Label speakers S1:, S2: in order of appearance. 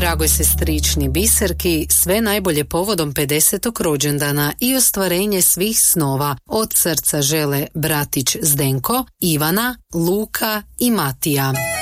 S1: Dragoj sestrični Biserki, sve najbolje povodom 50. rođendana i ostvarenje svih snova. Od srca žele bratić Zdenko, Ivana, Luka i Matija.